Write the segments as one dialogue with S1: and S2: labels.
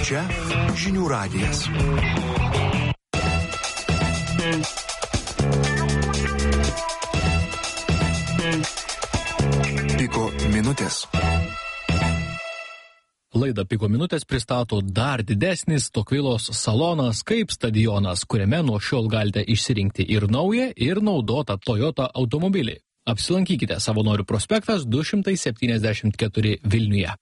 S1: Čia žinių radijas. Piko minutės.
S2: Laidą Piko minutės pristato dar didesnis Tokvilos salonas kaip stadionas, kuriame nuo šiol galite išsirinkti ir naują, ir naudotą Toyota automobilį. Apsilankykite Savanorių prospektas 274 Vilniuje.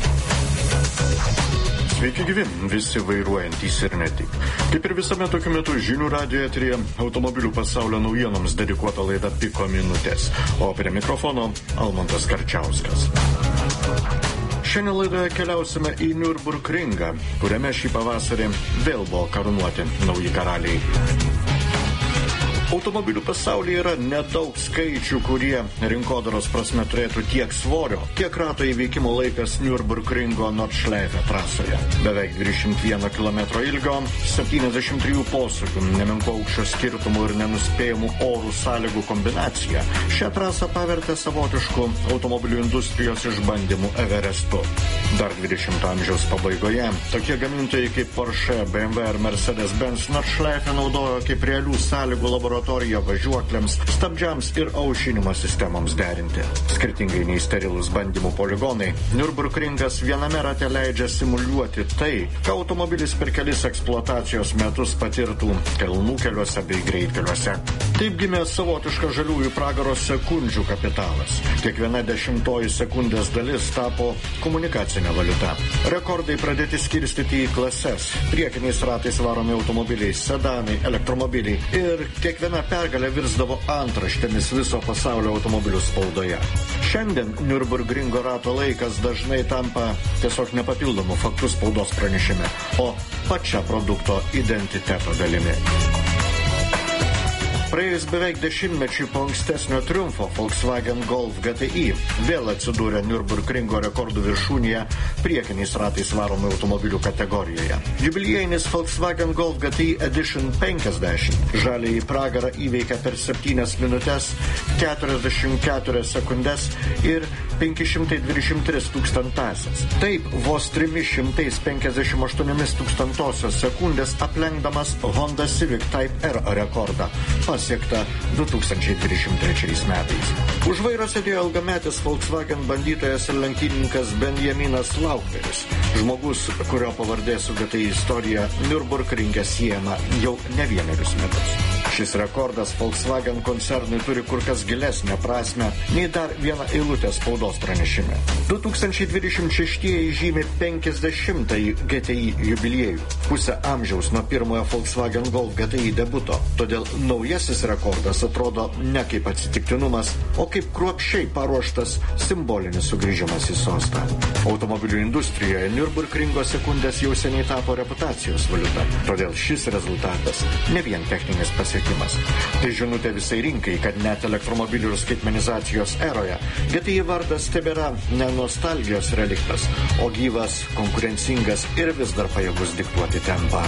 S3: Sveiki gyvi, visi vairuojantys ir ne tik. Kaip ir visame tokiu metu žinių radijo eteryje automobilių pasaulio naujienoms dedikuota laida Piko minutės, o prie mikrofono Almantas Karčiauskas. Šiandien laidoje keliausime į Nürburgringą, kuriame šį pavasarį vėl buvo karūnuoti nauji karaliai. Automobilių pasaulyje yra nedaug skaičių, kurie rinkodaros prasme turėtų tiek svorio, kiek rato įveikimo laikas Nürburgringo Nordschleife trasoje. Beveik 21 km ilgio, 73 posūkių, nemenko aukščio skirtumų ir nenuspėjamų orų sąlygų kombinacija šią trasą pavertė savotišku automobilių industrijos išbandymų Everestu. Dar 20 amžiaus pabaigoje tokie gamintojai kaip Porsche, BMW ir Mercedes-Benz Nordschleife naudojo kaip realių sąlygų laboratoriją važiuokliams, stabdžiams ir aušinimo sistemoms derinti. Skirtingai nei sterilūs bandymų poligonai, Nürburgringas viename rate leidžia simuliuoti tai, ką automobilis per kelis eksploatacijos metus patirtų kalnų keliuose bei greitkeliuose. Taip gimė savotiška žaliųjų pragaro sekundžių kapitalas. Kiekviena 10 sekundės dalis tapo komunikacinė valiuta. Rekordai pradėti skirstyti į klases. Priekiniais ratais varomi automobiliai, sedanai, elektromobiliai ir kiekviena pergalė virsdavo antraštėmis viso pasaulio automobilių spaudoje. Šiandien Nürburgringo rato laikas dažnai tampa tiesiog nepapildomų faktų spaudos pranešime, o pačia produkto identiteto dalimi. Praėjus beveik 10 po ankstesnio triumfo Volkswagen Golf GTI vėl atsidūrė Nürburgringo rekordų viršūnėje priekiniais ratais varomų automobilių kategorijoje. Jubiliejinis Volkswagen Golf GTI Edition 50 žaliąjį pragarą įveikė per 7 minutes, 44 sekundės ir 523 tūkstantąsias. Taip, vos 358 tūkstantosios sekundės aplenkdamas Honda Civic Type R rekordą, pasiekta 2023 metais. Už vairo sėdėjo ilgametis Volkswagen bandytojas ir lenktynininkas Benjaminas Lauferis, žmogus, kurio pavardė su GTI istorija Nürburgringe siejama jau ne vienerius metus. Šis rekordas Volkswagen koncernui turi kur kas gilesnę prasmę nei dar vieną eilutę spaudos pranešime. 2026 žymi 50-ąjį GTI jubiliejų, pusę amžiaus nuo pirmojo Volkswagen Golf GTI debuto, todėl naujasis rekordas atrodo ne kaip atsitiktinumas, o kaip kruopščiai paruoštas simbolinis sugrįžimas į sostą. Automobilių industrijoje Nürburgringo sekundės jau seniai tapo reputacijos valiuta, todėl šis rezultatas ne vien techninis pasiekimas. Tai žinutė visai rinkai, kad net elektromobilių ir skaitmenizacijos eroje GTI vardas tebėra ne nostalgijos reliktas, o gyvas, konkurencingas ir vis dar pajėgus diktuoti tempą.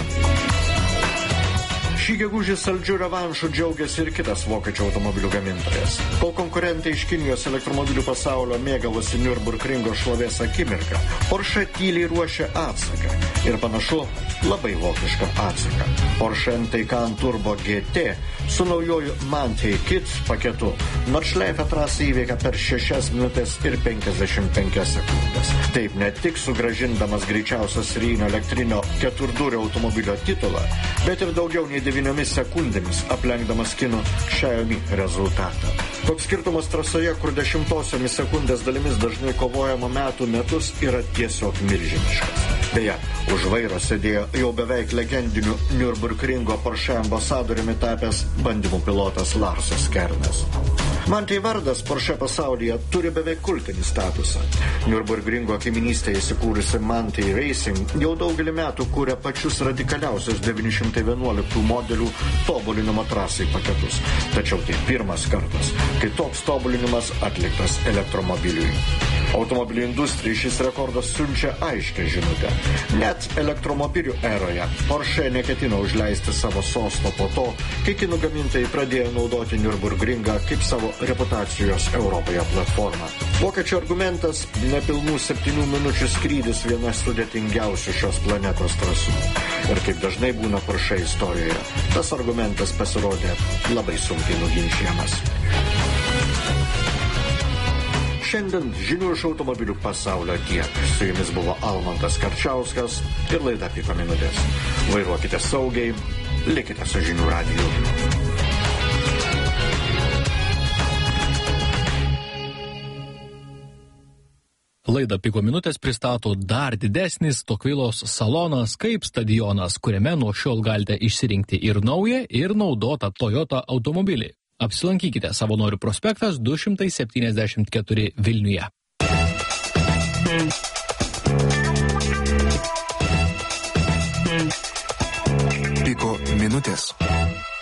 S3: Šį gegužį saldžių revanšų džiaugiasi ir kitas vokiečių automobilių gamintojas. Kol konkurentai iš Kinijos elektromobilių pasaulio mėgavosi Nürburgringo šlovės akimirką, Porsche tyliai ruošia atsaką. Ir panašu, labai vokišką atsaką. Porsche Taycan Turbo GT su naujoju Mantei Kit paketu Nordschleife trasą įveikia per 6 minutės ir 55 sekundės. Taip ne tik sugrąžindamas greičiausio serijinio elektrinio keturdurio automobilio titulą, bet ir daugiau nei 9 sekundėmis aplenkdamas kinų Xiaomi rezultatą. Toks skirtumas trasoje, kur 10 sekundės dalimis dažnai kovojama metų metus, yra tiesiog milžiniškas. Beje, už vairo sėdėjo jau beveik legendiniu Nürburgringo Porsche ambasadoriumi tapęs bandymų pilotas Larsas Kernas. Mantei vardas Porsche pasaulyje turi beveik kultinį statusą. Nürburgringo kaiminystėje įsikūrusi Mantei Racing jau daugelį metų kūrė pačius radikaliausius 911 modelių tobulinimo trasai paketus. Tačiau tai pirmas kartas, kai toks tobulinimas atliktas elektromobiliui. Automobilių industrijai šis rekordas siunčia aiškę žinutę. Net elektromobilių eroje Porsche neketina užleisti savo sosto po to, kai kinų gamintojai pradėjo naudoti Nürburgringą kaip savo reputacijos Europoje platforma. Vokiečių argumentas – nepilnų 7 minučių skrydis viena sudėtingiausių šios planetos trasų. Ir kaip dažnai būna Porsche istorijoje, tas argumentas pasirodė labai sunkiai nuginčiamas. Šiandien žinių iš automobilių pasaulio tiek. Su jumis buvo Almantas Karčiauskas ir laida Piko minutės. Vairuokite saugiai, likite su Žinių radiju.
S2: Laida Piko minutės pristato dar didesnis Tokvilos salonas kaip stadionas, kuriame nuo šiol galite išsirinkti ir naują, ir naudotą Toyota automobilį. Apsilankykite Savanorių prospektas 274 Vilniuje.
S1: Piko minutės.